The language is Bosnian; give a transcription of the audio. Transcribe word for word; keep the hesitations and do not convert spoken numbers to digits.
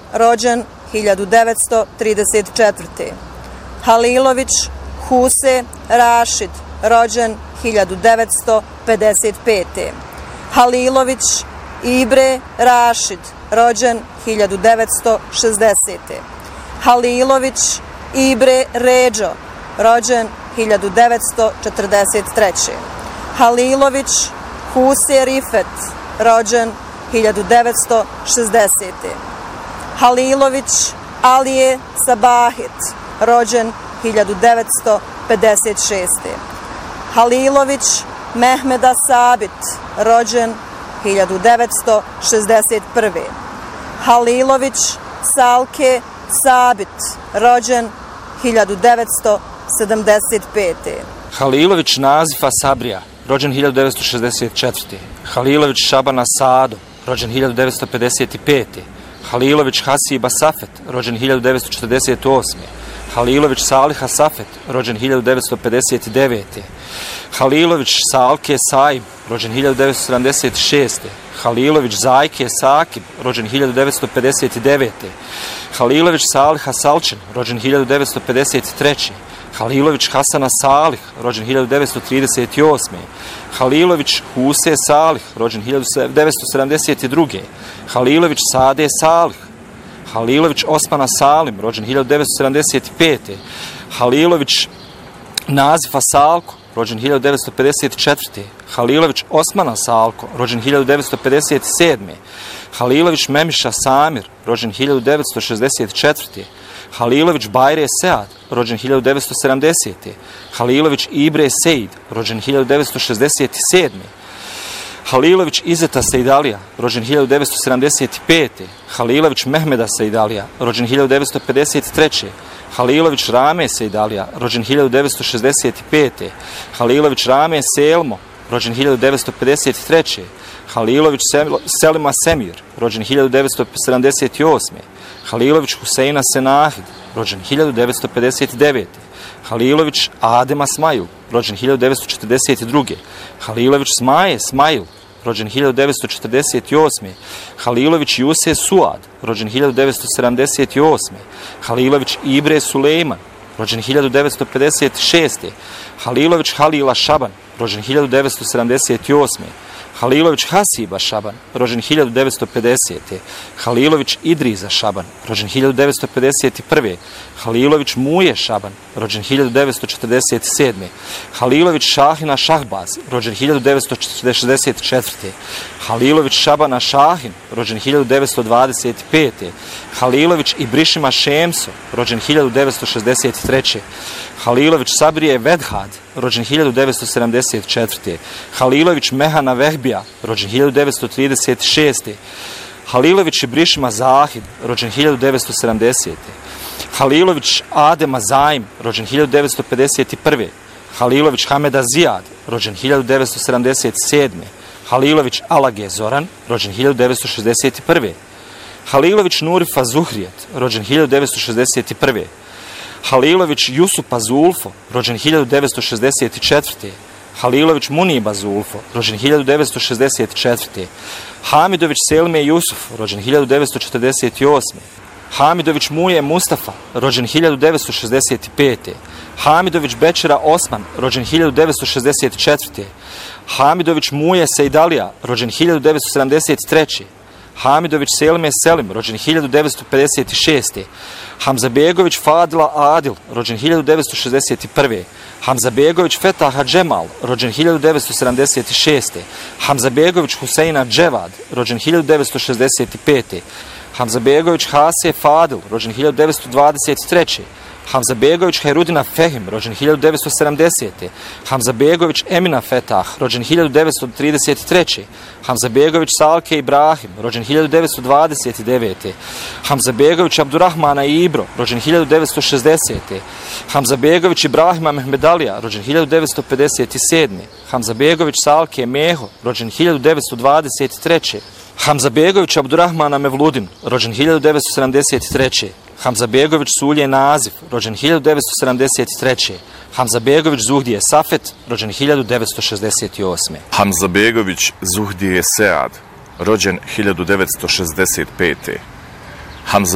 rođen hiljadu devetsto trideset četvrte. Halilović Huse Rašid, rođen hiljadu devetsto pedeset pete. Halilović Ibre Rašid, rođen hiljadu devetsto šezdesete. Halilović Ibre Ređo, rođen hiljadu devetsto četrdeset treće. Halilović Huse Rifet, rođen hiljadu devetsto šezdesete. Halilović Alije Sabahit, rođen hiljadu devetsto pedeset šeste. Halilović Mehmeda Sabit, rođen hiljadu devetsto šezdeset prve. Halilović Salke Sabit, rođen hiljadu devetsto sedamdeset pete. Halilović Nazifa Sabrija, rođen hiljadu devetsto šezdeset četvrte. Halilović Šabana Sado, rođen hiljadu devetsto pedeset pete. Halilović Hasiba Safet, rođen hiljadu devetsto četrdeset osme. Halilović Saliha Safet, rođen hiljadu devetsto pedeset devete. Halilović Salke Saib, rođen hiljadu devetsto sedamdeset šeste. Halilović Zajke Sakib, rođen hiljadu devetsto pedeset devete. Halilović Saliha Salčin, rođen hiljadu devetsto pedeset treće. Halilović Hasana Salih, rođen hiljadu devetsto trideset osme. Halilović Huse Salih, rođen hiljadu devetsto sedamdeset druge. Halilović Sade Salih. Halilović Osmana Salim, rođen hiljadu devetsto sedamdeset pete. Halilović Nazifa Salko, rođen hiljadu devetsto pedeset četvrte. Halilović Osmana Salko, rođen hiljadu devetsto pedeset sedme. Halilović Memiša Samir, rođen hiljadu devetsto šezdeset četvrte. Halilović Bajre Sead, rođen hiljadu devetsto sedamdesete. Halilović Ibre Seid, rođen hiljadu devetsto šezdeset sedme. Halilović Izeta Sejdalija, rođen hiljadu devetsto sedamdeset pete. Halilović Mehmeda Sejdalija, rođen hiljadu devetsto pedeset treće. Halilović Rame Sejdalija, rođen hiljadu devetsto šezdeset pete. Halilović Rame Selmo, rođen hiljadu devetsto pedeset treće. Halilović Selima Semir, rođen hiljadu devetsto sedamdeset osme. Halilović Huseina Senahid, rođen hiljadu devetsto pedeset devete. Halilović Adema Smajl, rođen hiljadu devetsto četrdeset druge. Halilović Smaje Smajl, rođen hiljadu devetsto četrdeset osme. Halilović Juse Suad, rođen hiljadu devetsto sedamdeset osme. Halilović Ibre Sulejman, rođen hiljadu devetsto pedeset šeste. Halilović Halila Šaban, rođen hiljadu devetsto sedamdeset osme. Halilović Hasiba Šaban, rođen hiljadu devetsto pedesete. Halilović Idriza Šaban, rođen hiljadu devetsto pedeset prve. Halilović Muje Šaban, rođen hiljadu devetsto četrdeset sedme. Halilović Šahina Šahbaz, rođen hiljadu devetsto šezdeset četvrte. Halilović Šabana Šahin, rođen hiljadu devetsto dvadeset pete. Halilović Ibrišima Šemso, rođen hiljadu devetsto šezdeset treće. Halilović Sabrije Vedhad, rođen hiljadu devetsto sedamdeset četvrte. Halilović Mehana Vehbija, rođen hiljadu devetsto trideset šeste. Halilović Ibrišima Zahid, rođen hiljadu devetsto sedamdesete. Halilović Adema Zaim, rođen hiljadu devetsto pedeset prve. Halilović Hameda Zijad, rođen hiljadu devetsto sedamdeset sedme. Halilović Alage Zoran, rođen hiljadu devetsto šezdeset prve. Halilović Nurifa Zuhrijet, rođen hiljadu devetsto šezdeset prve. Halilović Jusupa Zulfo, rođen hiljadu devetsto šezdeset četvrte. Halilović Muniba Zulfo, rođen hiljadu devetsto šezdeset četvrte. Hamidović Selme Jusuf, rođen hiljadu devetsto četrdeset osme. Hamidović Muje Mustafa, rođen hiljadu devetsto šezdeset pete. Hamidović Bećera Osman, rođen hiljadu devetsto šezdeset četvrte. Hamidović Muje Sejdalija, rođen hiljadu devetsto sedamdeset treće. Hamidović Selme Selim, rođen hiljadu devetsto pedeset šeste. Hamzabegović Fadila Adil, rođen hiljadu devetsto šezdeset prve. Hamzabegović Fetaha Džemal, rođen hiljadu devetsto sedamdeset šeste. Hamzabegović Huseina Dževad, rođen hiljadu devetsto šezdeset pete. Hamzabegović Hase Fadil, rođen hiljadu devetsto dvadeset treće. Hamzabegović Herudina Fehim, rođen hiljadu devetsto sedamdesete. Hamzabegović Emina Fetah, rođen hiljadu devetsto trideset treće. Hamzabegović Salke Ibrahim, rođen hiljadu devetsto dvadeset devete. Hamzabegović Abdurrahmana Ibro, rođen hiljadu devetsto šezdesete. Hamzabegović Ibrahima Mehmedalija, rođen hiljadu devetsto pedeset sedme. Hamzabegović Salke Meho, rođen hiljadu devetsto dvadeset treće. Hamzabegović Abdurrahmana Mevludin, rođen hiljadu devetsto sedamdeset treće. Hamzabegović Sulje Nazif, rođen hiljadu devetsto sedamdeset treće. Hamzabegović Zuhdije Safet, rođen hiljadu devetsto šezdeset osme. Hamzabegović Zuhdije Sead, rođen hiljadu devetsto šezdeset pete. Hamza